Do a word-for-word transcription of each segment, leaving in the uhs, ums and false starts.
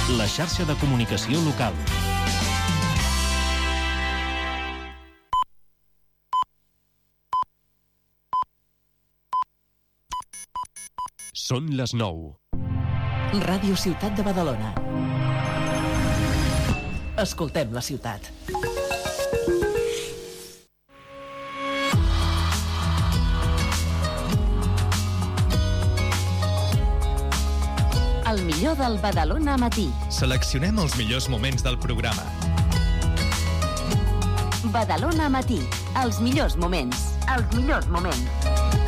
la xarxa de comunicació local. Són les nou. Ràdio Ciutat de Badalona. Escoltem la ciutat. El millor del Badalona Matí. Seleccionem els millors moments del programa. Badalona Matí. Els millors moments. Els millors moments.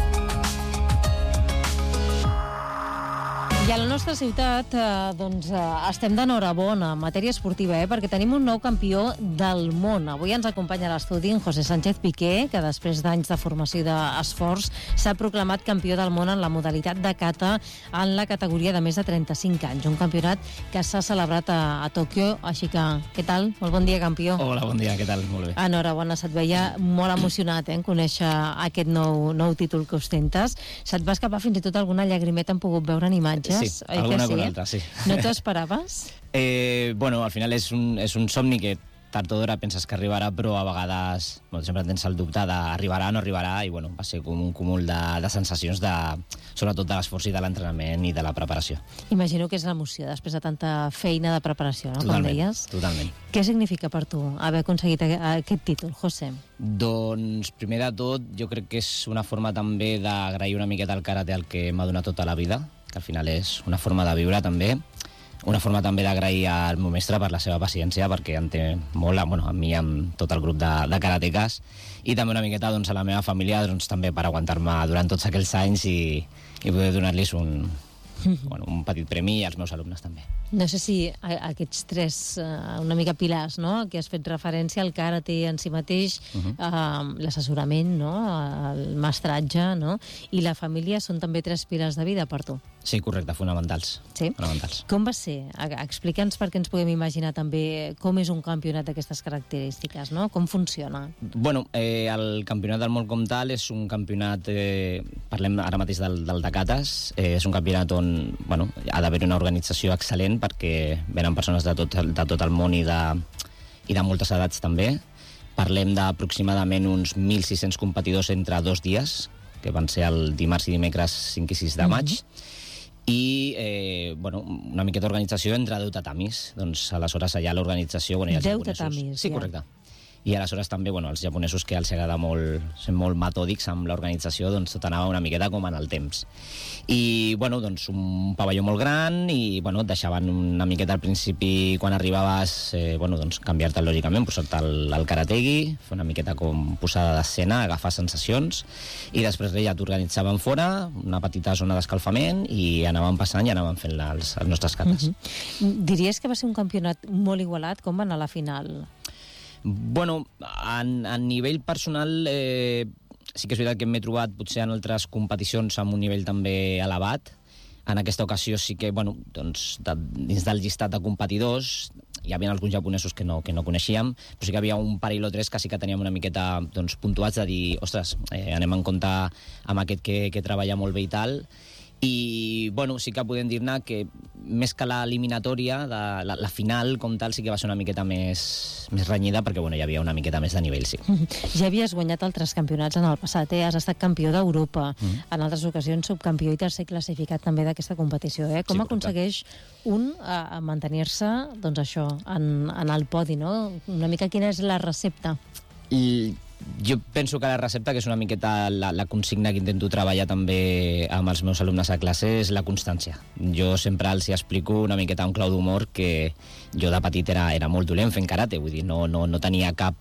I a la nostra ciutat, eh, doncs, eh, estem d'enhorabona en matèria esportiva, eh, perquè tenim un nou campió del món. Avui ens acompanya a l'estudi en José Sánchez Piqué, que després d'anys de formació i d'esforç s'ha proclamat campió del món en la modalitat de kata en la categoria de més de trenta-cinc anys. Un campionat que s'ha celebrat a, a Tòquio, així que, què tal? Molt bon dia, campió. Hola, bon dia, què tal? Molt bé. Enhorabona, se't veia molt emocionat eh, en conèixer aquest nou, nou títol que ostentes. Se't va escapar fins i tot alguna llagrimeta, hem pogut veure en imatges. Sí, oi alguna que sí? con altra, sí. No t'ho esperaves? Eh, bueno, al final és un, és un somni que tard o d'hora penses que arribarà, però a vegades bueno, sempre tens el dubte d'arribarà o no arribarà, i bueno, va ser com un cúmul de, de sensacions, de, sobretot de l'esforç i de l'entrenament i de la preparació. Imagino que és l'emoció, després de tanta feina de preparació, no? Totalment, com deies. totalment. Què significa per tu haver aconseguit aquest títol, José? Doncs, primer de tot, jo crec que és una forma també d'agrair una miqueta al karate al que m'ha donat tota la vida, que al final és una forma de viure també, una forma també d'agrair al meu mestre per la seva paciència, perquè en té molt, bueno, a mi i amb tot el grup de, de karatekas, i també una miqueta doncs, a la meva família doncs, també per aguantar-me durant tots aquells anys i, i poder donar-los un, bueno, un petit premi, i als meus alumnes també. No sé si aquests tres uh, una mica pilars, no?, que has fet referència al karate en si mateix, uh-huh. uh, l'assessorament, no?, el mestratge, no?, i la família són també tres pilars de vida per tu. Sí, correcte, fonamentals. Sí? Fonamentals. Com va ser? Explica'ns perquè ens puguem imaginar també com és un campionat d'aquestes característiques, no? Com funciona? Bueno, eh, el campionat del món com tal és un campionat, eh, parlem ara mateix del, del de katas, eh, és un campionat on bueno, ha d'haver una organització excel·lent perquè venen persones de tot, de tot el món i de, i de moltes edats també. Parlem d'aproximadament uns mil sis-cents competidors entre dos dies, que van ser el dimarts i dimecres cinc i sis de maig, mm-hmm. i eh, bueno, una miqueta d'organització entre deu tatamis. Doncs aleshores allà l'organització... Bueno, deu tatamis, sí, ja. correcte. I aleshores també, bueno, els japonesos, que els agrada molt ser molt metòdics amb l'organització, doncs tot anava una miqueta com en el temps. I, bueno, doncs un pavelló molt gran i, bueno, et deixaven una miqueta al principi, quan arribaves, eh, bueno, doncs canviar-te lògicament, posar-te el, el karategi, fer una miqueta com posada d'escena, agafar sensacions, i després ja t'organitzaven fora, una petita zona d'escalfament, i anaven passant i anaven fent la, els, els nostres katas. Mm-hmm. Diries que va ser un campionat molt igualat? Com va anar a la final? Bueno, a, a nivell personal eh, sí que és veritat que m'he trobat potser en altres competicions amb un nivell també elevat. En aquesta ocasió sí que, bueno, doncs, de, dins del llistat de competidors hi havia alguns japonesos que no, que no coneixíem, però sí que havia un parell o tres que sí que teníem una miqueta doncs, puntuats de dir, ostres, eh, anem en compte amb aquest que, que treballa molt bé i tal. I, bueno, sí que podem dir-ne que més que l'eliminatòria, la, la final com tal, sí que va ser una miqueta més, més renyida, perquè, bueno, hi havia una miqueta més de nivell, sí. Ja havies guanyat altres campionats en el passat, eh? Has estat campió d'Europa, mm. en altres ocasions subcampió i tercer classificat també d'aquesta competició, eh? Com sí, aconsegueix un a, a mantenir-se, doncs això, en, en el podi, no? Una mica quina és la recepta? I jo penso que la recepta, que és una miqueta la, la consigna que intento treballar també amb els meus alumnes a classe, és la constància. Jo sempre els explico una miqueta un clau d'humor, que jo de petit era, era molt dolent fent karate, vull dir, no, no, no tenia cap...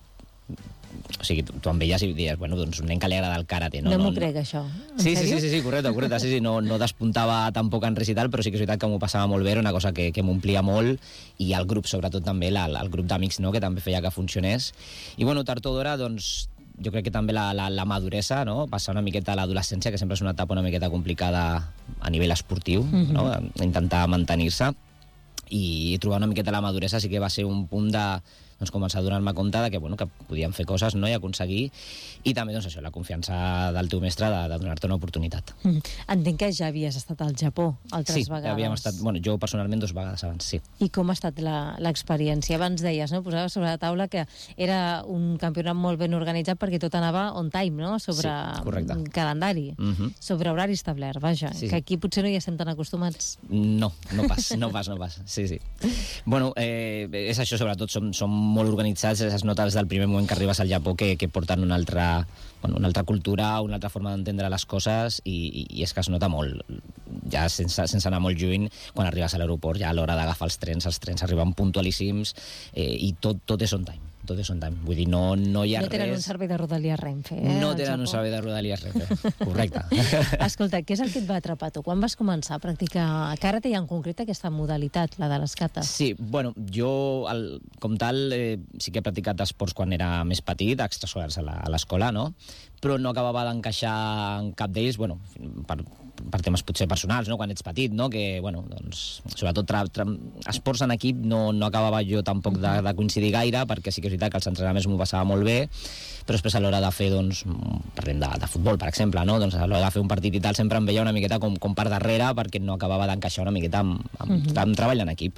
O sigui, tu, tu em veies i dius, bueno, doncs un nen que li agrada el karate. No, no m'ho no, crec, això. Sí, sí, sí, sí, sí, correcte, correcte. Sí, sí, no, no despuntava tampoc en res i tal, però sí que és veritat que m'ho passava molt bé, era una cosa que, que m'omplia molt, i el grup, sobretot també, la, el grup d'amics, no?, que també feia que funcionés. I, bueno, tard o d'hora, doncs, jo crec que també la, la, la maduresa, no?, passar una miqueta a l'adolescència, que sempre és una etapa una miqueta complicada a nivell esportiu, mm-hmm. no?, intentar mantenir-se, i trobar una miqueta la maduresa sí que va ser un punt de doncs, començar a donar-me compte de que, bueno, que podíem fer coses, no?, i aconseguir, i també doncs, això, la confiança del teu mestre de, de donar-te una oportunitat. Mm. Entenc que ja havies estat al Japó altres sí, vegades. Sí, havíem estat, bueno, jo personalment dos vegades abans, sí. I com ha estat l'experiència? Abans deies, no?, posaves sobre la taula que era un campionat molt ben organitzat perquè tot anava on time, no?, sobre sí, calendari, uh-huh. sobre horari establert, vaja, sí, que aquí potser no hi estem tan acostumats. No, no pas, no pas, no pas, sí, sí. Bueno, eh, és això, sobretot, som, som molt organitzats, es nota des del primer moment que arribes al Japó que, que porten una altra, bueno, una altra cultura, una altra forma d'entendre les coses, i, i, i és que es nota molt, ja sense, sense anar molt lluny, quan arribes a l'aeroport, ja a l'hora d'agafar els trens, els trens arriben puntualíssims, eh, i tot, tot és on time. Tot és on time. Vull dir, no, no hi ha res... No tenen res... un servei de Rodalies Renfe, eh? No tenen un servei de Rodalies Renfe, correcte. Escolta, què és el que et va atrapar tu? Quan vas començar a practicar karate i en concret aquesta modalitat, la de les cates? Sí, bueno, jo, el, com tal, eh, sí que he practicat esports quan era més petit, extraescolars a l'escola, no? Però no acabava d'encaixar en cap d'ells, bueno, per, per temes potser personals, no?, quan ets petit, no?, que, bueno, doncs, sobretot tra, tra, esports en equip no, no acabava jo tampoc de, de coincidir gaire, perquè sí que és veritat que els entrenaments m'ho passava molt bé, però després a l'hora de fer, doncs, parlem de, de futbol, per exemple, no?, doncs a l'hora de fer un partit i tal sempre em veia una miqueta com, com per darrere, perquè no acabava d'encaixar una miqueta amb, amb, uh-huh. amb treball en equip.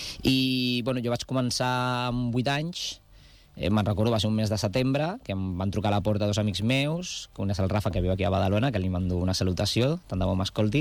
I, bueno, jo vaig començar amb vuit anys, Eh, me'n recordo, va ser un mes de setembre, que em van trucar a la porta dos amics meus, que un és el Rafa, que viu aquí a Badalona, que li mando una salutació, tant de bo m'escolti,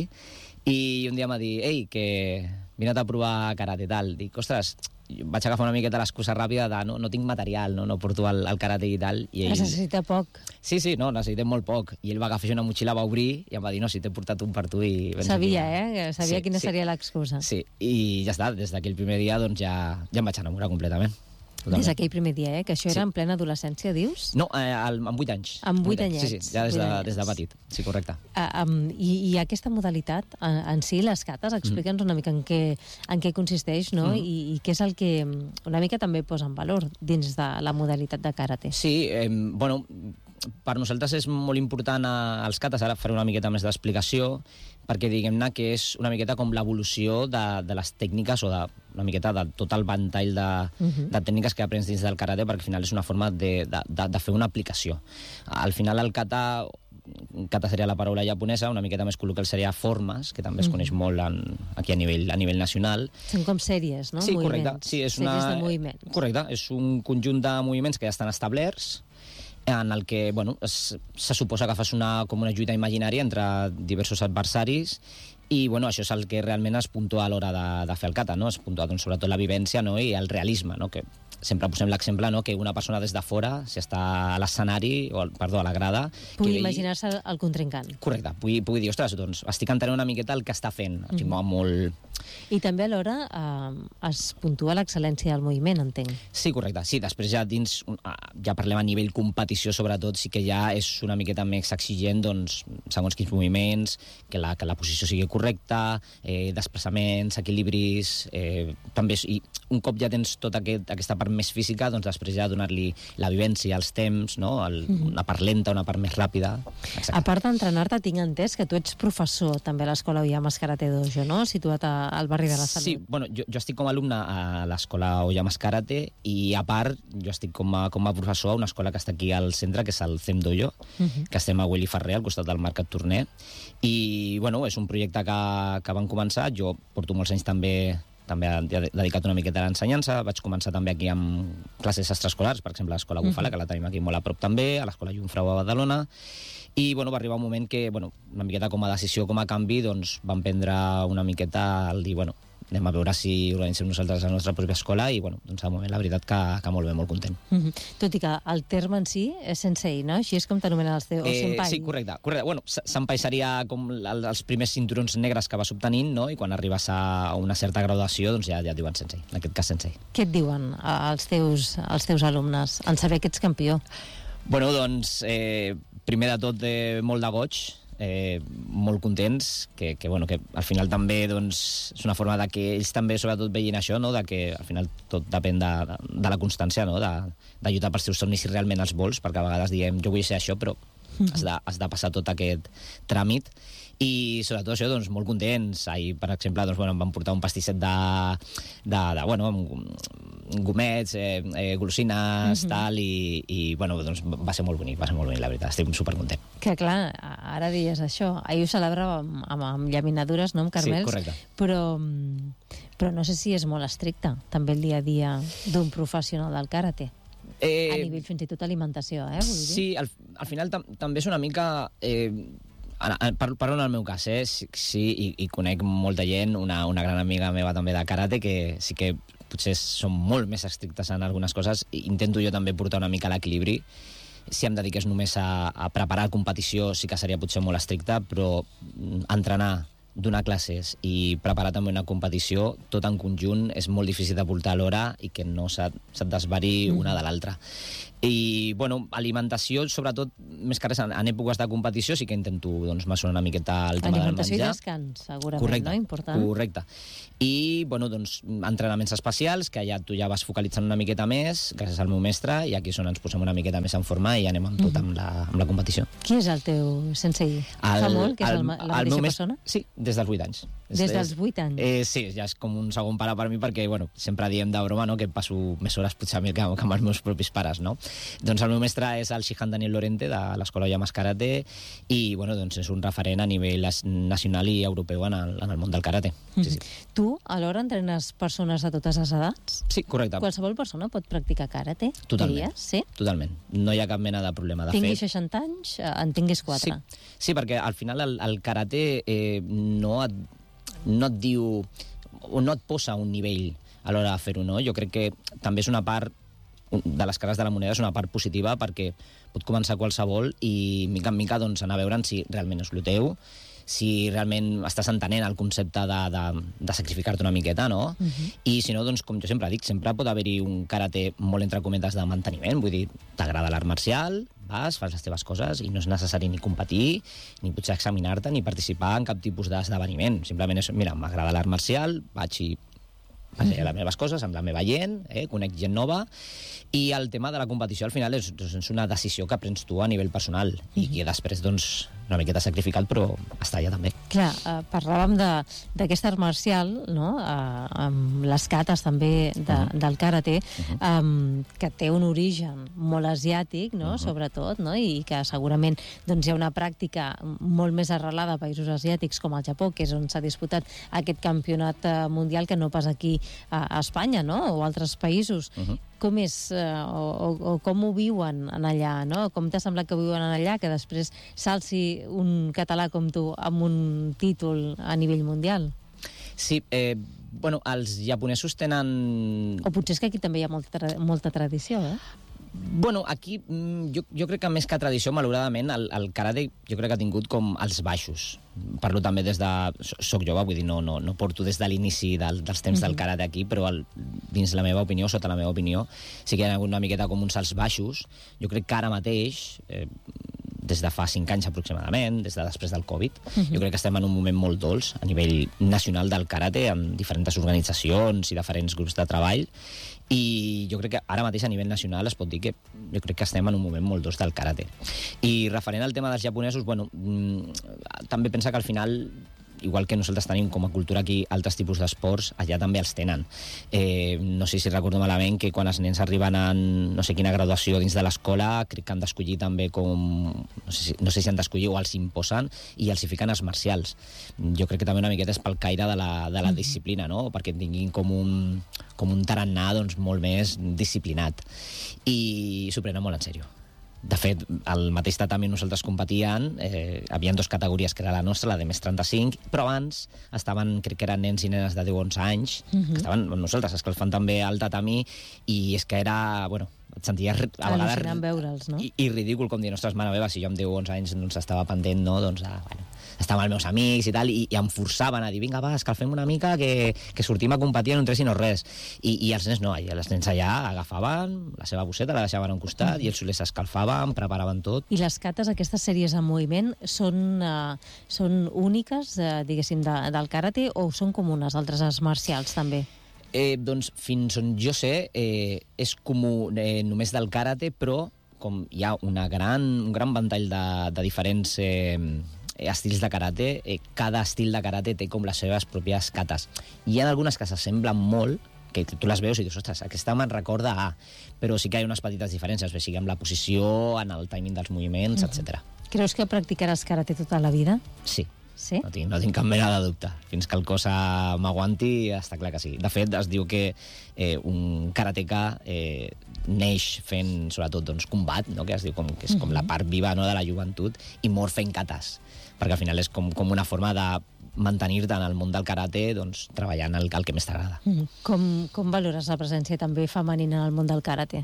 i un dia em va dir, ei, que vine a provar karate i tal. Dic, ostres, vaig agafar una miqueta l'excusa ràpida de no, no tinc material, no, no porto el, el karate i tal. I ell... Es necessita poc. Sí, sí, no, necessitem molt poc. I ell va agafar una motxilla, va obrir i em va dir, no, si t'he portat un per tu i... Sabia, eh? Sabia sí, quina sí. seria l'excusa. Sí, i ja està, des d'aquell primer dia doncs ja, ja em vaig enamorar completament. Totalment. Des d'aquell primer dia, eh? Que això era sí. en plena adolescència, dius? No, eh, amb vuit anys. Amb vuit anyets. Sí, sí, ja des de, des de petit. Sí, correcte. Uh, um, i, I aquesta modalitat, en, en si, les cates, explica'ns mm. una mica en què, en què consisteix, no? Mm. I, I què és el que una mica també posa en valor dins de la modalitat de karate. Sí, eh, bueno, per nosaltres és molt important eh, els kates, ara faré una miqueta més d'explicació, perquè diguem-ne que és una miqueta com l'evolució de, de les tècniques o de, una miqueta de tot el ventall de, uh-huh. de tècniques que aprens dins del karate, perquè al final és una forma de, de, de, de fer una aplicació. Al final el kata, kata seria la paraula japonesa, una miqueta més col·loquial seria formes, que també es coneix uh-huh. molt en, aquí a nivell, a nivell nacional. Són com sèries, no? Sí, moviments. correcte. Sí, és sèries una... de moviments. Correcte, és un conjunt de moviments que ja estan establerts, en el que, bueno, es, se suposa que fas una, com una lluita imaginària entre diversos adversaris i, bueno, això és el que realment es puntua a l'hora de, de fer el kata, no? Es puntua, doncs, sobretot la vivència, no?, i el realisme, no?, que sempre posem l'exemple, no?, que una persona des de fora, si està a l'escenari, o, perdó, a la grada... Pugui imaginar-se el contrincant. Correcte, pugui, pugui dir, ostres, doncs, estic entenent una miqueta el que està fent, o sigui, mm. molt... I també alhora eh, es puntua l'excel·lència del moviment, entenc. Sí, correcte. Sí, després ja dins, ja parlem a nivell competició, sobretot, sí que ja és una miqueta més exigent, doncs, segons quins moviments, que la, que la posició sigui correcta, eh, desplaçaments, equilibris, eh, també, i un cop ja tens tota aquest, aquesta part més física, doncs després ja donar-li la vivència, els temps, no? El, mm-hmm. una part lenta, una part més ràpida. Exacte. A part d'entrenar-te, tinc entès que tu ets professor també a l'Escola Oyamas Karate Dojo, no?, situat a al barri de la Salut. Sí, bueno, jo, jo estic com a alumne a l'escola Oyamas Karate i, a part, jo estic com a, com a professor a una escola que està aquí al centre, que és el C E M Dojo, uh-huh. que estem a Willy Ferrer, al costat del Mercat Torner. I, bueno, és un projecte que, que van començar. Jo porto molts anys també també he dedicat una miqueta a l'ensenyança. Vaig començar també aquí amb classes extraescolars, per exemple, a l'Escola Bufala, uh-huh. que la tenim aquí molt a prop també, a l'Escola Jungfrau a Badalona. I, bueno, va arribar un moment que, bueno, una miqueta com a decisió, com a canvi, doncs vam prendre una miqueta el dir, bueno, anem a veure si organitzem nosaltres la nostra pròpia escola i, bueno, doncs al moment la veritat que, que molt bé, molt content. Mm-hmm. Tot i que el terme en si és sensei, no? Així és com t'anomenen els teus, o eh, senpai. Sí, correcte. correcte. Bueno, senpai seria com els primers cinturons negres que vas obtenint, no? I quan arribes a una certa graduació, doncs ja, ja et diuen sensei, en aquest cas sensei. Què et diuen als teus, als teus alumnes en saber que ets campió? Bueno, doncs, eh, primer de tot, eh, molt de goig, eh, molt contents, que, que, bueno, que al final també doncs, és una forma de que ells també sobretot vegin això, no? De que al final tot depèn de, de, de la constància, no? de, de lluitar pels teus somnis si realment els vols, perquè a vegades diem jo vull ser això, però has de, has de passar tot aquest tràmit. I sobretot això, doncs, molt contents. Ahir, per exemple, doncs, bueno, em van portar un pastisset de, de, de bueno, gomets, eh, eh, golosines, uh-huh. tal, i, i bueno, doncs va ser molt bonic, va ser molt bonic, la veritat, estic supercontent. Que clar, ara dies això, ahir ho celebràvem amb, amb llaminadures, no?, amb carmels, sí, correcte. Però, però no sé si és molt estricte, també el dia a dia d'un professional del karate. Eh, a nivell fins i tot alimentació, eh? Vull dir. Sí, al, al final tam, també és una mica... Eh, parlo en el meu cas, eh? Sí, sí i, i conec molta gent, una, una gran amiga meva també de karate, que sí que potser són molt més estrictes en algunes coses. Intento jo també portar una mica l'equilibri. Si em dediqués només a, a preparar competició sí que seria potser molt estricte, però entrenar, donar classes i preparar també una competició, tot en conjunt, és molt difícil de portar a l'hora i que no se't, se't desvari una de l'altra. I, bueno, alimentació, sobretot, més que res, en, en èpoques de competició, sí que intento, doncs, mesurar una miqueta el tema del menjar. Alimentació i descans, segurament, correcte, no? Important. Correcte. I, bueno, doncs, entrenaments especials, que ja tu ja vas focalitzant una miqueta més, gràcies al meu mestre, i aquí és on ens posem una miqueta més en forma i anem amb tot amb la, amb la competició. Qui és el teu sensei? El, Fa molt, que és el, el, la mateixa persona? Sí, des dels vuit anys. Des dels vuit anys? Eh, sí, ja és com un segon pare per mi, perquè, bueno, sempre diem de broma, no?, que passo més hores potser que, que amb els meus propis pares, no? Doncs el meu mestre és el Shihan Daniel Lorente, de l'Escola Llamas Karate, i, bueno, doncs és un referent a nivell nacional i europeu en el, en el món del karate. Sí, sí. Tu, alhora, entrenes persones de totes les edats? Sí, correcte. Qualsevol persona pot practicar karate? Totalment. Diries? Sí? Totalment. No hi ha cap mena de problema. De Tinguis fet, seixanta anys, en tinguis quatre. Sí, sí, perquè al final el, el karate eh, no, et, no et diu o no et posa un nivell a l'hora de fer-ho, no? Jo crec que també és una part de les cares de la moneda, és una part positiva perquè pot començar qualsevol i mica en mica doncs, anar a veure si realment és el teu, si realment estàs entenent el concepte de, de, de sacrificar-te una miqueta, no? Uh-huh. I si no, doncs, com jo sempre dic, sempre pot haver-hi un karate molt entre cometes de manteniment, vull dir, t'agrada l'art marcial, vas, fas les teves coses i no és necessari ni competir, ni potser examinar-te, ni participar en cap tipus d'esdeveniment. Simplement és, mira, m'agrada l'art marcial, vaig i vaig a les meves coses, amb la meva gent, eh, conec gent nova, i el tema de la competició al final és, és una decisió que prens tu a nivell personal i que després, doncs, una miqueta sacrificat, però està allà també. Clar, eh, parlàvem d'aquest art marcial, no?, eh, amb les cates també de, uh-huh. del karate, uh-huh. eh, que té un origen molt asiàtic, no?, uh-huh. sobretot, no?, i que segurament doncs, hi ha una pràctica molt més arrelada a països asiàtics com el Japó, que és on s'ha disputat aquest campionat eh, mundial, que no pas aquí a, a Espanya, no?, o altres països. Uh-huh. Com és, eh, o, o, o com ho viuen en allà, no? Com t'ha semblat que ho viuen en allà, que després s'alci un català com tu amb un títol a nivell mundial? Sí, eh, bueno, els japonesos tenen... O potser és que aquí també hi ha molta, tra molta tradició, eh? Bueno, aquí jo, jo crec que més que tradició, malauradament, el, el karate jo crec que ha tingut com els baixos. Parlo també des de... Soc jove, vull dir, no, no, no porto des de l'inici del, dels temps mm-hmm. del karate aquí, però el, dins la meva opinió, sota la meva opinió, sí que hi ha hagut una miqueta com uns salts baixos. Jo crec que ara mateix, eh, des de fa cinc anys aproximadament, des de després del Covid, mm-hmm. jo crec que estem en un moment molt dolç a nivell nacional del karate, amb diferents organitzacions i diferents grups de treball, i jo crec que ara mateix a nivell nacional es pot dir que jo crec que estem en un moment molt dolç del karate. I referent al tema dels japonesos, bueno, mmm, també pensa que al final, igual que nosaltres tenim com a cultura aquí altres tipus d'esports, allà també els tenen. Eh, no sé si recordo malament que quan els nens arriben a no sé quina graduació dins de l'escola, crec que han d'escollir també com... No sé, si, no sé si han d'escollir o els imposen i els hi fiquen els marcials. Jo crec que també una miqueta és pel caire de la, de la disciplina, no? Perquè tinguin com un, com un tarannà doncs, molt més disciplinat. I s'ho prenen molt en sèrio. De fet, al mateix tatami nosaltres competíem, eh, havia dues categories, que era la nostra, la de més trenta-cinc, però abans estaven, crec que eren nens i nenes de deu a onze anys, uh-huh. que estaven amb nosaltres, escalfant també al tatami, i és que era, bueno, et senties a vegades veure'ls, no? I, i ridícul, com dir, ostres, mare meva, si jo amb deu o onze anys doncs, estava pendent, no? Doncs, ah, bueno, estava amb els meus amics i tal, i, i em forçaven a dir, vinga, va, escalfem una mica, que, que sortim a competir en un tres i no res. I, i els nens no, i els nens allà agafaven la seva bosseta, la deixaven a un costat, mm. i els solers s'escalfaven, preparaven tot. I les cates, aquestes sèries en moviment, són, uh, són úniques, uh, diguéssim, de, del karate, o són comunes altres arts marcials, també? Eh, doncs, fins on jo sé, eh, és comú eh, només del karate, però com hi ha una gran, un gran ventall de, de diferents eh, estils de karate, eh, cada estil de karate té com les seves pròpies cates. Hi ha algunes que s'assemblen molt, que tu les veus i dius, ostres, aquesta me'n recorda a... Però sí que hi ha unes petites diferències, o sigui, amb la posició, en el timing dels moviments, uh-huh. etcètera. Creus que practicaràs karate tota la vida? Sí. Sí? No tinc, no tinc cap mena de dubte. Fins que el cos m'aguanti, està clar que sí. De fet, es diu que eh, un karateka eh, neix fent, sobretot, doncs, combat, no? Que es diu com, que és com la part viva, no?, de la joventut, i mor fent katas, perquè al final és com, com una forma de mantenir-te en el món del karate, doncs, treballant el, el que més t'agrada. Mm. Com, com valores la presència també femenina en el món del karate?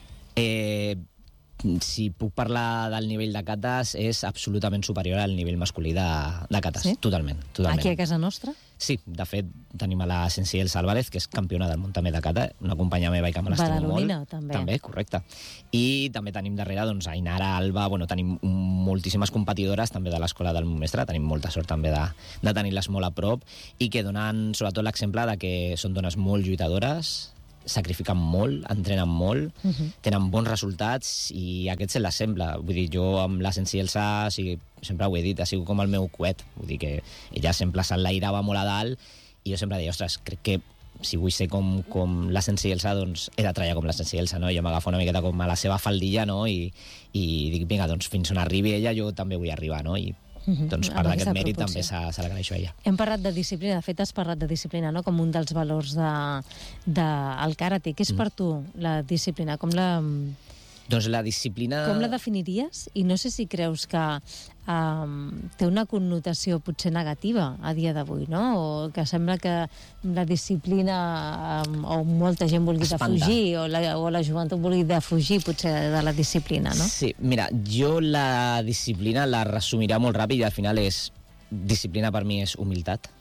Eh... Si puc parlar del nivell de katas, és absolutament superior al nivell masculí de, de katas. Sí? Totalment, totalment. Aquí a casa nostra? Sí, de fet, tenim a la Sensei Elsa Álvarez, que és campiona del món també de kata, una companya meva i que me l'estimo molt. Badalonina, també. També, correcte. I també tenim darrere, doncs, Ainara, Alba, bueno, tenim moltíssimes competidores també de l'escola del meu mestre, tenim molta sort també de, de tenir-les molt a prop, i que donen, sobretot, l'exemple de que són dones molt lluitadores, sacrifiquen molt, entrenen molt, uh-huh. tenen bons resultats i aquest és l'exemple. Vull dir, jo amb la Sensei Elsa, o sigui, sempre ho he dit, ha sigut com el meu coet. Vull dir que ella sempre s'enlairava molt a dalt i jo sempre deia, ostres, crec que si vull ser com, com la Sensei Elsa, doncs he de treballar com la Sensei Elsa, no? Jo m'agafo una miqueta com a la seva faldilla, no? I, i dic, vinga, doncs fins on arribi ella jo també vull arribar, no? I doncs part d'aquest mèrit també se, se l'agraeixo a ella. Hem parlat de disciplina, de fet has parlat de disciplina, no?, com un dels valors del de, de karate. Què és per tu la disciplina? Com la... Doncs la disciplina... Com la definiries? I no sé si creus que um, té una connotació potser negativa a dia d'avui, no? O que sembla que la disciplina um, o molta gent vulgui Espanta. defugir o la, o la joventut vulgui defugir potser de la disciplina, no? Sí, mira, jo la disciplina la resumiré molt ràpid i al final és... Disciplina per mi és humilitat,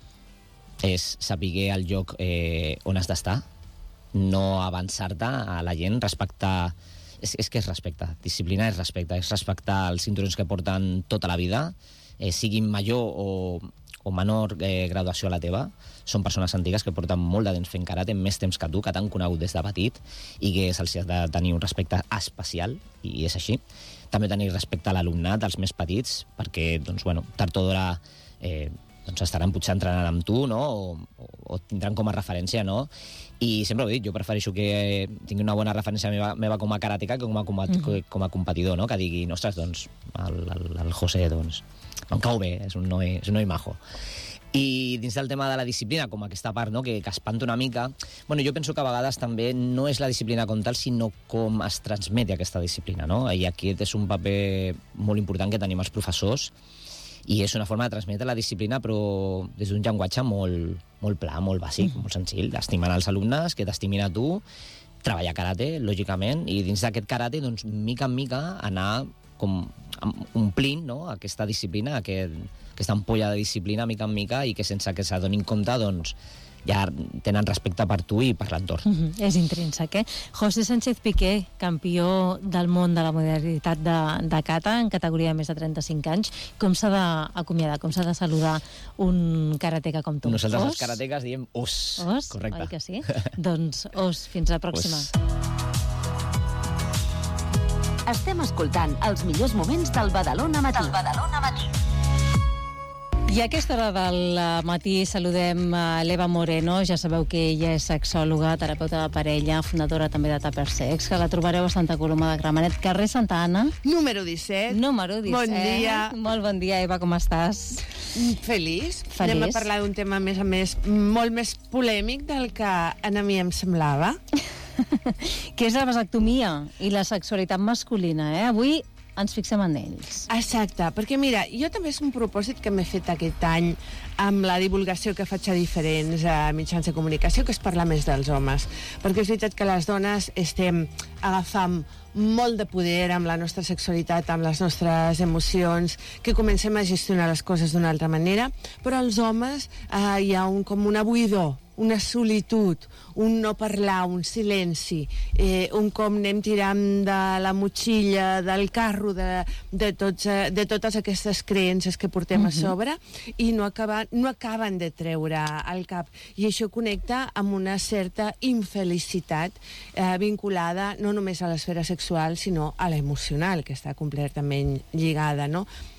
és saber el lloc eh, on has d'estar, no avançar-te a la gent, respectar... És, és que és respecte. Disciplina és respecte. És respectar els cinturons que porten tota la vida, eh, siguin major o, o menor eh, graduació a la teva. Són persones antigues que porten molt de temps fent karate, més temps que tu, que t'han conegut des de petit, i que se'ls ha de tenir un respecte especial, i és així. També tenir respecte a l'alumnat, als més petits, perquè, doncs, bueno, tard o d'hora... Eh, doncs estaran potser entrenant amb tu, no? O, o tindran com a referència, no? I sempre ho he dit, jo prefereixo que tingui una bona referència meva, meva com a karateka que com a, com a, mm-hmm. com a competidor, no? Que digui, ostres, doncs, el, el, el José, doncs, em cau bé, és un noi, és un noi majo. I dins del tema de la disciplina, com aquesta part, no?, que, que espanta una mica, bueno, jo penso que a vegades també no és la disciplina com tal, sinó com es transmet aquesta disciplina, no? I aquest és un paper molt important que tenim els professors, i és una forma de transmetre la disciplina, però des d'un llenguatge molt, molt pla, molt bàsic, mm. molt senzill, estimant els alumnes, que t'estimin a tu, treballar karate, lògicament, i dins d'aquest karate, doncs, mica en mica, anar com omplint, no?, aquesta disciplina, aquest, aquesta ampolla de disciplina, mica en mica, i que sense que s'adonin compte, doncs, ja tenen respecte per tu i per l'entorn. Mm-hmm. És intrínsec, eh? José Sánchez Piqué, campió del món de la modalitat de, de kata en categoria de més de trenta-cinc anys. Com s'ha d'acomiadar, com s'ha de saludar un karateka com tu? Nosaltres os? els karateques diem os. Os? Correcte. Oi que sí? Doncs os, fins la pròxima. Os. Estem escoltant els millors moments del Badalona Matí. Del Badalona Matí. I a aquesta hora del matí saludem a l'Eva Moreno. Ja sabeu que ella és sexòloga, terapeuta de parella, fundadora també de Tupper Sex, que la trobareu a Santa Coloma de Gramenet, carrer Santa Anna. Número disset. Número disset. Bon dia. Molt bon dia, Eva, com estàs? Feliç. Feliç. Anem a parlar d'un tema, a més a més, molt més polèmic del que a mi em semblava. Que és la vasectomia i la sexualitat masculina, eh? Avui ens fixem en ells. Exacte, perquè mira, jo també és un propòsit que m'he fet aquest any amb la divulgació que faig a diferents eh, mitjans de comunicació, que és parlar més dels homes. Perquè és veritat que les dones estem agafant molt de poder amb la nostra sexualitat, amb les nostres emocions, que comencem a gestionar les coses d'una altra manera, però als homes eh, hi ha un, com una buidor, una solitud, un no parlar, un silenci, eh, un com anem tirant de la motxilla, del carro, de, de, tots, de totes aquestes creences que portem uh-huh. a sobre, i no, acaba, no acaben de treure al cap. I això connecta amb una certa infelicitat eh, vinculada no només a l'esfera sexual, sinó a l'emocional, que està completament lligada, no?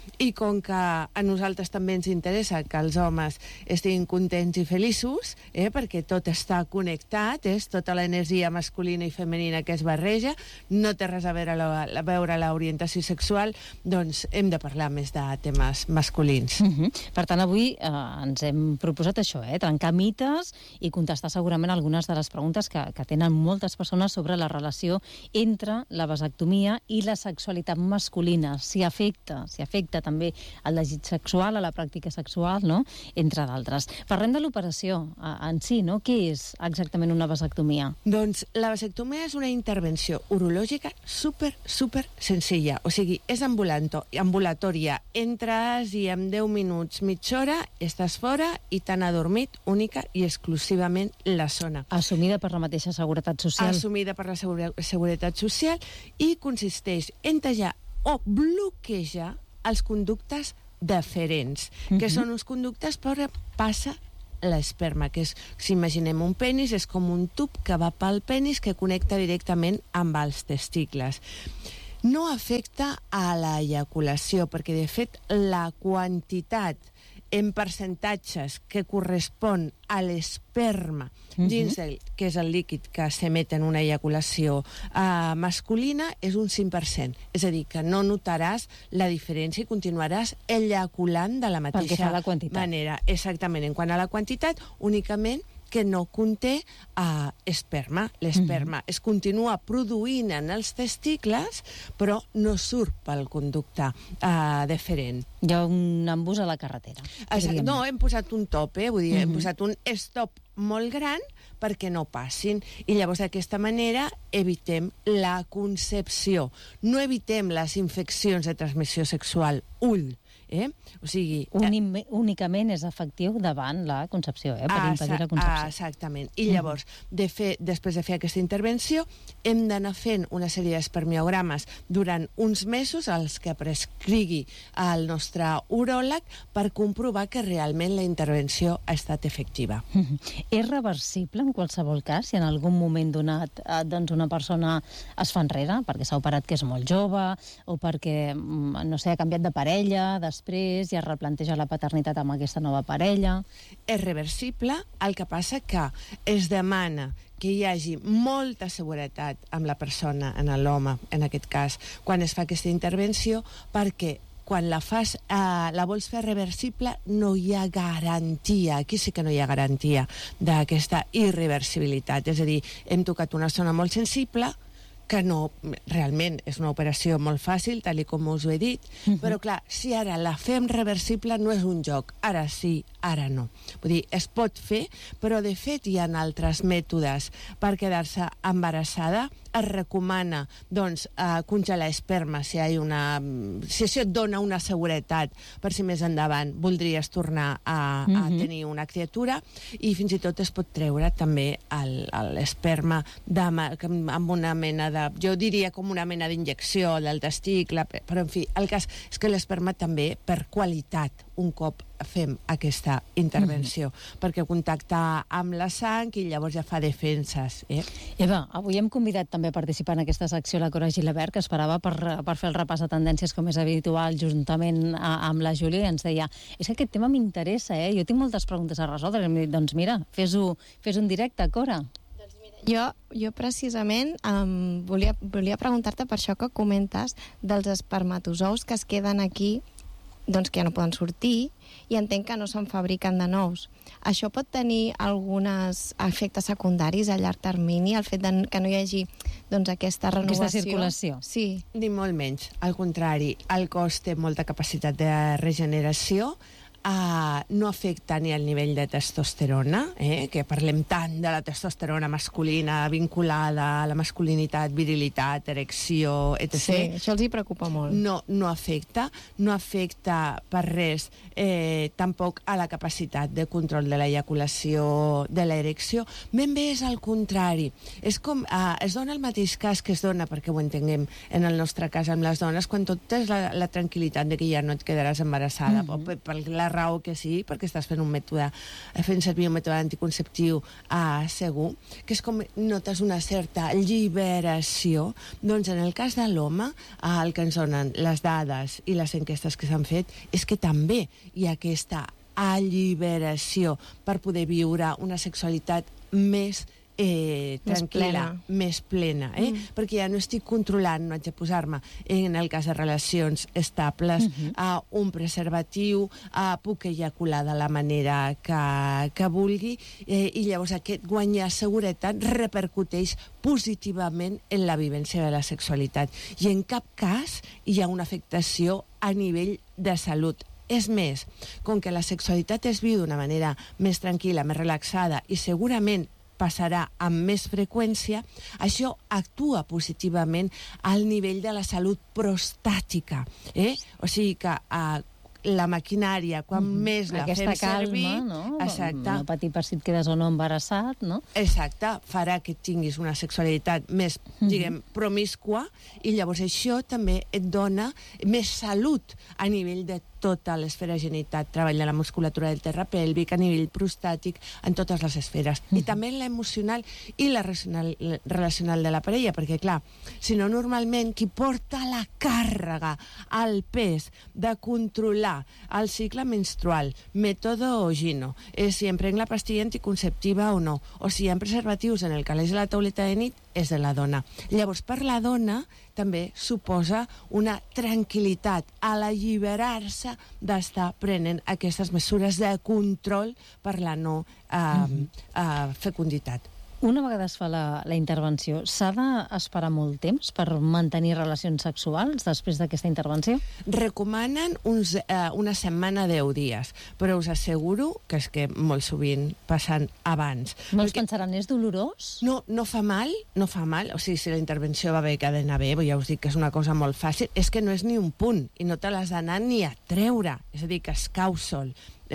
I com que a nosaltres també ens interessa que els homes estiguin contents i feliços, eh, perquè tot està connectat, és tota l'energia masculina i femenina que es barreja, no té res a veure la, a veure l'orientació sexual, doncs hem de parlar més de temes masculins. Uh-huh. Per tant, avui eh, ens hem proposat això, eh, trencar mites i contestar segurament algunes de les preguntes que, que tenen moltes persones sobre la relació entre la vasectomia i la sexualitat masculina, si afecta, si afecta també el desig sexual, a la pràctica sexual, no? Entre d'altres. Parlem de l'operació en si, no? Què és exactament una vasectomia? Doncs la vasectomia és una intervenció urològica super, super senzilla. O sigui, és ambulanto, ambulatòria. Entres i en deu minuts, mitja hora, estàs fora i t'han adormit única i exclusivament la zona. Assumida per la mateixa Seguretat Social. Assumida per la segure, Seguretat Social i consisteix en tallar o bloquejar els conductes deferents, uh-huh. que són uns conductes per on passa l'esperma, que és, si imaginem un penis, és com un tub que va pel penis que connecta directament amb els testicles. No afecta a l'eyaculació, perquè de fet la quantitat en percentatges que correspon a l'esperma dins del, que és el líquid que s'emet en una eyaculació uh, masculina, és un cinc per cent. És a dir, que no notaràs la diferència i continuaràs eyaculant de la mateixa manera. Exactament. En quant a la quantitat, únicament que no conté uh, esperma. L'esperma mm-hmm. es continua produint en els testicles, però no surt pel conducte uh, deferent. Hi ha un embús a la carretera. Exacte. No, hem posat un top, eh? Vull dir, mm-hmm. hem posat un stop molt gran perquè no passin. I llavors d'aquesta manera evitem la concepció. No evitem les infeccions de transmissió sexual ull. Eh? O sigui... Unim, únicament és efectiu davant la concepció, eh? Per impedir la concepció. Exactament. I llavors, de fer, després de fer aquesta intervenció, hem d'anar fent una sèrie d'espermiogrames durant uns mesos, els que prescrigui el nostre uròleg, per comprovar que realment la intervenció ha estat efectiva. És reversible en qualsevol cas, si en algun moment donat doncs una persona es fa enrere, perquè s'ha operat que és molt jove, o perquè, no sé, ha canviat de parella, de després ja es replanteja la paternitat amb aquesta nova parella. És reversible, el que passa que es demana que hi hagi molta seguretat amb la persona, en l'home, en aquest cas, quan es fa aquesta intervenció, perquè quan la fas, eh, la vols fer reversible, no hi ha garantia. Aquí sí que no hi ha garantia d'aquesta irreversibilitat. És a dir, hem tocat una zona molt sensible, que no, realment és una operació molt fàcil, tal com us ho he dit, uh-huh. però clar, si ara la fem reversible no és un joc, ara sí, ara no. Vull dir, es pot fer, però de fet hi ha altres mètodes per quedar-se embarassada. Es recomana, doncs, eh, congelar esperma si, hi ha una, si això et dona una seguretat per si més endavant voldries tornar a, uh-huh. a tenir una criatura, i fins i tot es pot treure també l'esperma amb una mena de, jo diria com una mena d'injecció del testicle, però en fi, el cas és que l'esperma també, per qualitat, un cop fem aquesta intervenció, mm-hmm. perquè contacta amb la sang i llavors ja fa defenses. Eh? Eva, avui hem convidat també a participar en aquesta secció la Cora Gilabert, que esperava per, per fer el repàs de tendències com és habitual, juntament a, amb la Júlia, i ens deia, és que aquest tema m'interessa, eh? Jo tinc moltes preguntes a resoldre. I hem dit, doncs mira, fes-ho fes un directe, Cora. Jo, jo precisament um, volia, volia preguntar-te per això que comentes dels espermatozous que es queden aquí, doncs que ja no poden sortir, i entenc que no se'n fabriquen de nous. Això pot tenir alguns efectes secundaris a llarg termini, el fet de que no hi hagi doncs, aquesta renovació? Aquesta circulació? Sí. Ni molt menys. Al contrari, el cos té molta capacitat de regeneració, Uh, no afecta ni el nivell de testosterona, eh? que parlem tant de la testosterona masculina vinculada a la masculinitat, virilitat, erecció, etcètera. Sí, això els hi preocupa molt. No, no afecta, no afecta per res, eh, tampoc a la capacitat de control de l'eyaculació, de l'erecció. Ben bé és al contrari. És com, uh, es dona el mateix cas que es dona, perquè ho entenguem en el nostre cas amb les dones, quan tot és la, la tranquil·litat de que ja no et quedaràs embarassada, mm-hmm. per, per la la raó que sí, perquè estàs fent un mètode, fent servir un mètode anticonceptiu uh, segur, que és com notes una certa alliberació. Doncs en el cas de l'home, uh, el que ens donen les dades i les enquestes que s'han fet és que també hi ha aquesta alliberació per poder viure una sexualitat més Eh, tranquil·la, més plena, més plena eh? mm. perquè ja no estic controlant, no haig de posar-me en el cas de relacions estables mm-hmm. a un preservatiu, a puc ejacular de la manera que, que vulgui, eh, i llavors aquest guanyar seguretat repercuteix positivament en la vivència de la sexualitat, i en cap cas hi ha una afectació a nivell de salut. És més, com que la sexualitat es viu d'una manera més tranquil·la, més relaxada, i segurament passarà amb més freqüència, això actua positivament al nivell de la salut prostàtica. Eh? O sigui que eh, la maquinària, quan mm. més la Aquesta fem servir... calma, no? Exacte. No patir per si et quedes o no embarassat, no? Exacte, farà que tinguis una sexualitat més, mm. diguem, promiscua, i llavors això també et dona més salut a nivell de tota l'esfera genital, treball de la musculatura del terra pèlvic, a nivell prostàtic, en totes les esferes. Mm. I també en l'emocional i la relacional, relacional de la parella, perquè, clar, si no, normalment qui porta la càrrega, el pes de controlar el cicle menstrual, mètode Gino, és si em prenc la pastilla anticonceptiva o no, o si hi ha preservatius en el calaix de la tauleta de nit, és de la dona. Llavors, per la dona, també suposa una tranquil·litat a l'alliberar-se d'estar prenent aquestes mesures de control per la no eh, mm-hmm. eh, fecunditat. Una vegada es fa la, la intervenció, s'ha d'esperar molt temps per mantenir relacions sexuals després d'aquesta intervenció? Recomanen uns, eh, una setmana, deu dies, però us asseguro que és que molt sovint passen abans. Molts Perquè... pensaran, és dolorós? No, no fa mal, no fa mal. O sigui, si la intervenció va bé, que ha d'anar bé, ja us dic que és una cosa molt fàcil, és que no és ni un punt, i no te l'has d'anar ni a treure. És a dir, que es cau sol.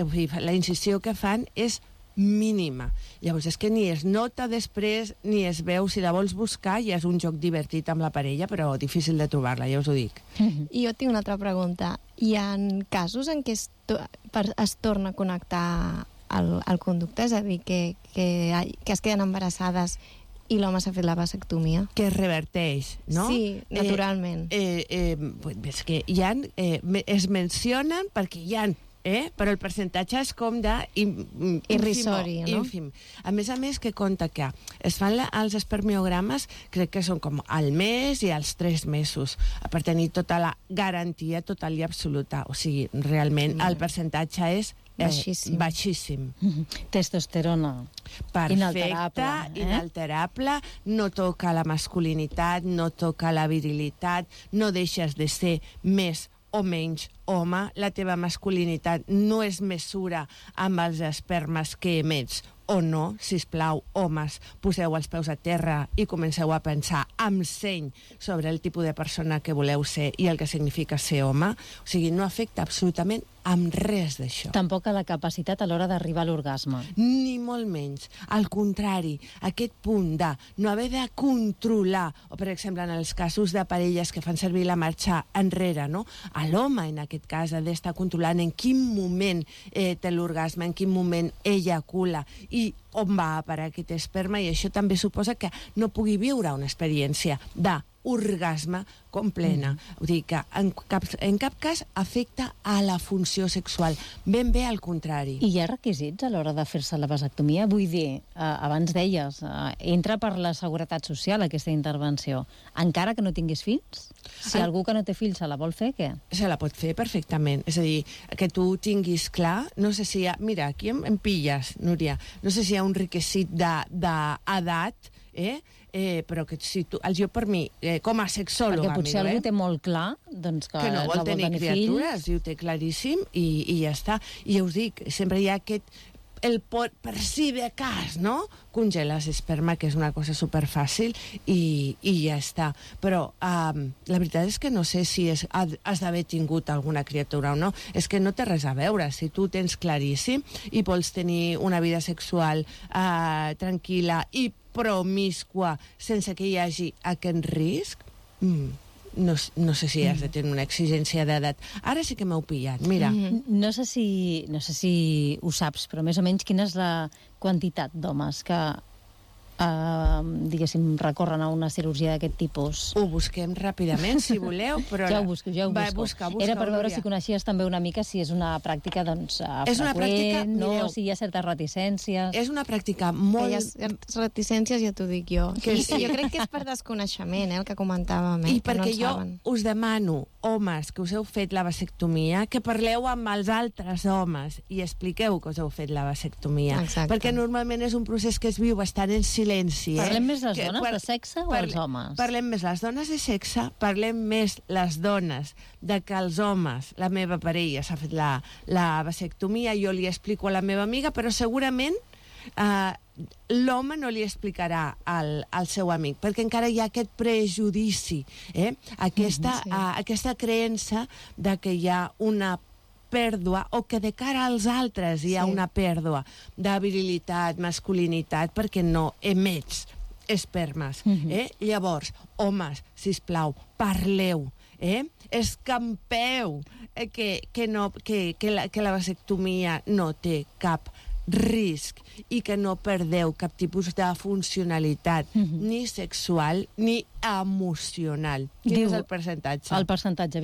La incisió que fan és mínima. Llavors, és que ni es nota després, ni es veu. Si la vols buscar, ja és un joc divertit amb la parella, però difícil de trobar-la, ja us ho dic. I jo tinc una altra pregunta. Hi ha casos en què es, to per, es torna a connectar el, el conducte? És a dir, que, que, que es queden embarassades i l'home s'ha fet la vasectomia? Que es reverteix, no? Sí, naturalment. Eh, eh, eh, és que hi ha, eh, es mencionen perquè hi ha Eh? Però el percentatge és com de irrisori, no? Ínfim. A més a més, que compta que es fan la, els espermiogrames, crec que són com al mes i als tres mesos, per tenir tota la garantia total i absoluta. O sigui, realment mm. el percentatge és eh, baixíssim. baixíssim. Mm-hmm. Testosterona. Perfecte, inalterable, eh? inalterable, no toca la masculinitat, no toca la virilitat, no deixes de ser més o menys home, la teva masculinitat no es mesura amb els espermes que emets o no. Sisplau, homes, poseu els peus a terra i comenceu a pensar amb seny sobre el tipus de persona que voleu ser i el que significa ser home. O sigui, no afecta absolutament amb res d'això. Tampoc a la capacitat a l'hora d'arribar a l'orgasme. Ni molt menys. Al contrari, aquest punt de no haver de controlar, o per exemple en els casos de parelles que fan servir la marxa enrere, no? A l'home, en aquest cas, ha d'estar controlant en quin moment eh, té l'orgasme, en quin moment ejacula i on va a parar aquest esperma, i això també suposa que no pugui viure una experiència de orgasme completa. Mm. Vull dir que en cap, en cap cas afecta a la funció sexual. Ben bé al contrari. I hi ha requisits a l'hora de fer-se la vasectomia? Vull dir, eh, abans deies, eh, entra per la seguretat social aquesta intervenció. Encara que no tinguis fills? Si ah. algú que no té fills se la vol fer, què? Se la pot fer perfectament. És a dir, que tu tinguis clar, no sé si hi ha... Mira, aquí em, em pilles, Núria. No sé si hi ha un requisit d'edat, eh? Eh, però que si tu, jo per mi, eh, com a sexòloga... Perquè potser miro, algú eh? té molt clar doncs que, que no vol no tenir, tenir criatures, fills. i ho té claríssim, i, i ja està. I ja us dic, sempre hi ha aquest... El por, per si de cas, no? Congeles esperma, que és una cosa superfàcil, i, i ja està. Però um, la veritat és que no sé si és, has d'haver tingut alguna criatura o no. És que no té res a veure. Si tu tens claríssim i vols tenir una vida sexual uh, tranquil·la i promiscua sense que hi hagi aquest risc, mm, no, no sé si has de tenir una exigència d'edat. Ara sí que m'heu pillat, mira. Mm. No sé si, no sé si ho saps, però més o menys quina és la quantitat d'homes que, eh, diguéssim, recorren a una cirurgia d'aquest tipus? Ho busquem ràpidament, si voleu, però... Ja ho busco, ja ho Va, busco. busca, busca, Era per veure Núria. si coneixies també una mica si és una pràctica, doncs, eh, És una pràctica, freqüent, no? mireu. Si hi ha certes reticències. És una pràctica molt... Aquelles reticències ja t'ho dic jo. Que I sí. jo crec que és per desconeixement, eh, el que comentàvem, eh, I que no perquè en jo saben. us demano, homes, que us heu fet la vasectomia, que parleu amb els altres homes i expliqueu que us heu fet la vasectomia. Exacte. Perquè normalment és un procés que es viu bastant en silenci. Eh? Parlem més les Que dones par- de sexe o parle- els homes? Parlem més les dones de sexe, parlem més les dones de que els homes, la meva parella s'ha fet la, la vasectomia, jo li explico a la meva amiga, però segurament eh, l'home no li explicarà al, al seu amic, perquè encara hi ha aquest prejudici, eh? aquesta, sí. uh, aquesta creença de que hi ha una pèrdua o que de cara als altres hi ha Sí. una pèrdua de virilitat, masculinitat, perquè no emets espermes. Mhm. eh? Llavors, homes, sisplau, parleu, eh? escampeu eh, que, que, no, que, que, la, que la vasectomia no té cap risc i que no perdeu cap tipus de funcionalitat, Mhm. ni sexual ni emocional. Quin Diu- és el percentatge? El percentatge,